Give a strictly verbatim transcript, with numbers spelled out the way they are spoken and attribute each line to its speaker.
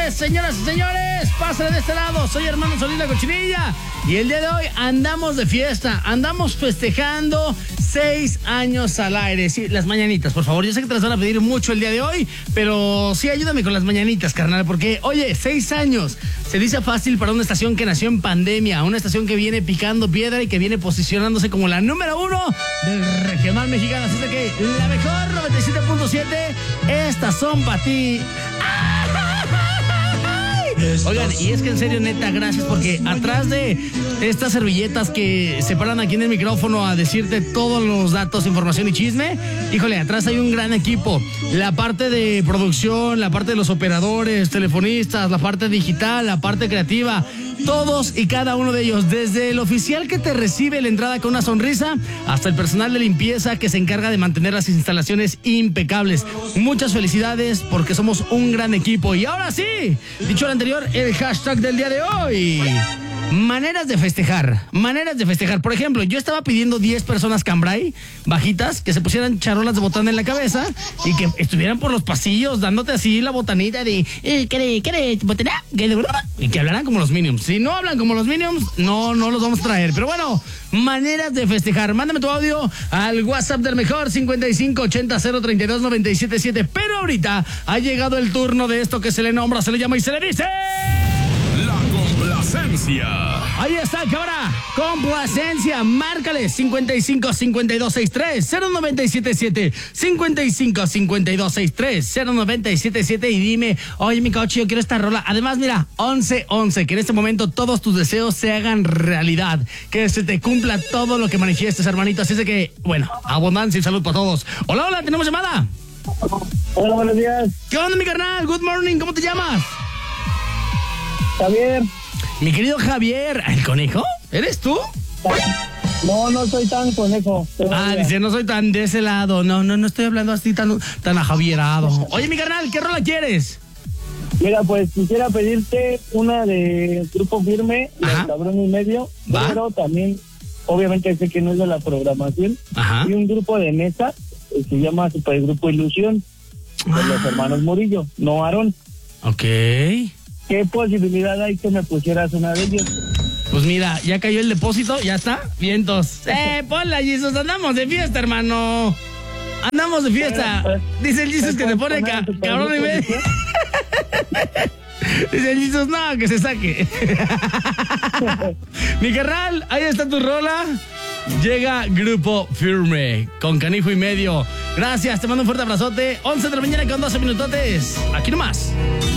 Speaker 1: tardes, señoras y señores. Pásenle de este lado, soy Hermano Solís La Cochinilla. Y el día de hoy andamos de fiesta, andamos festejando seis años al aire. Sí, las mañanitas, por favor. Yo sé que te las van a pedir mucho el día de hoy, pero sí, ayúdame con las mañanitas, carnal, porque, oye, seis años. Se dice fácil para una estación que nació en pandemia, una estación que viene picando piedra y que viene posicionándose como la número uno del regional mexicano. Así es de que la mejor noventa y siete punto siete, estas son para ti. Oigan, y es que en serio, neta, gracias, porque atrás de estas servilletas que se paran aquí en el micrófono a decirte todos los datos, información y chisme, híjole, atrás hay un gran equipo. La parte de producción, la parte de los operadores, telefonistas, la parte digital, la parte creativa, todos y cada uno de ellos, desde el oficial que te recibe la entrada con una sonrisa hasta el personal de limpieza que se encarga de mantener las instalaciones impecables. Muchas felicidades porque somos un gran equipo. Y ahora sí, dicho lo anterior, el hashtag del día de hoy: maneras de festejar, maneras de festejar. Por ejemplo, yo estaba pidiendo diez personas cambray, bajitas, que se pusieran charolas de botana en la cabeza y que estuvieran por los pasillos dándote así la botanita de eh, ¿qué qué botana? Y que hablaran como los Minions. Si no hablan como los Minions, no, no los vamos a traer. Pero bueno, maneras de festejar. Mándame tu audio al WhatsApp del mejor cincuenta y cinco ochenta cero treinta y dos noventa y siete siete. Pero ahorita ha llegado el turno de esto que se le nombra, se le llama y se le dice...
Speaker 2: Complacencia.
Speaker 1: Ahí está, cabra. Complacencia. Márcale cincuenta y cinco cincuenta y dos sesenta y tres cero noventa y siete siete. cincuenta y cinco cincuenta y dos sesenta y tres cero noventa y siete siete y dime, oye, mi coche, yo quiero esta rola. Además, mira, once once, que en este momento todos tus deseos se hagan realidad. Que se te cumpla todo lo que manifiestes, hermanito. Así es de que, bueno, abundancia y salud para todos. Hola, hola, ¿tenemos llamada?
Speaker 3: Hola, buenos días.
Speaker 1: ¿Qué onda, mi carnal? Good morning, ¿cómo te llamas?
Speaker 3: Javier.
Speaker 1: Mi querido Javier, ¿el conejo? ¿Eres tú?
Speaker 3: No, no soy tan conejo.
Speaker 1: Ah, dice, no soy tan de ese lado. No, no, no estoy hablando así tan, tan ajavierado. Oye, mi carnal, ¿qué rola quieres?
Speaker 3: Mira, pues quisiera pedirte una de Grupo Firme, de Cabrón y Medio, ¿va? Pero también, obviamente sé que no es de la programación.
Speaker 1: Ajá.
Speaker 3: Y un grupo de mesa que se llama Supergrupo Ilusión, de ah. los hermanos Murillo, no Aarón.
Speaker 1: Ok.
Speaker 3: ¿Qué posibilidad hay que me pusieras una de ellos?
Speaker 1: Pues mira, ya cayó el depósito, ya está. Vientos. Eh, ponla, Jesus, andamos de fiesta, hermano. Andamos de fiesta. Dice el Jesus que te pone ca cabrón y medio. Dice el Jesus, no, que se saque. Mi carnal, ahí está tu rola. Llega Grupo Firme con Canijo y Medio. Gracias, te mando un fuerte abrazote. once de la mañana con doce minutotes. Aquí nomás.